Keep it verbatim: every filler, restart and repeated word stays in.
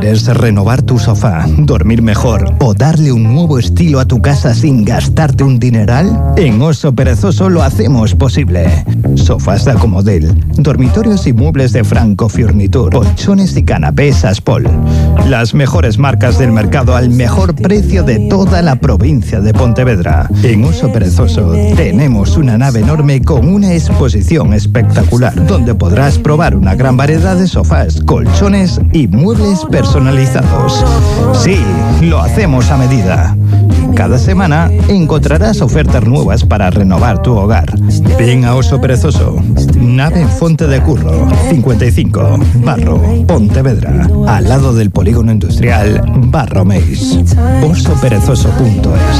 ¿Quieres renovar tu sofá, dormir mejor o darle un nuevo estilo a tu casa sin gastarte un dineral? En Oso Perezoso lo hacemos posible. Sofás de Acomodel, dormitorios y muebles de Franco Furniture, colchones y canapés Aspol. Las mejores marcas del mercado al mejor precio de toda la provincia de Pontevedra. En Oso Perezoso tenemos una nave enorme con una exposición espectacular, donde podrás probar una gran variedad de sofás, colchones y muebles personalizados. Sí, lo hacemos a medida. Cada semana encontrarás ofertas nuevas para renovar tu hogar. Ven a Oso Perezoso, nave Fonte de Curro, cincuenta y cinco, Barro, Pontevedra, al lado del polígono industrial Barro Meis. oso perezoso punto es.